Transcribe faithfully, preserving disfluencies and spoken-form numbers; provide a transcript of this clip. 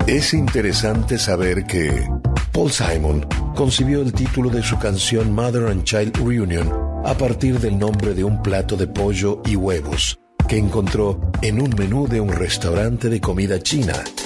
Es interesante saber que Paul Simon concibió el título de su canción Mother and Child Reunion a partir del nombre de un plato de pollo y huevos que encontró en un menú de un restaurante de comida china.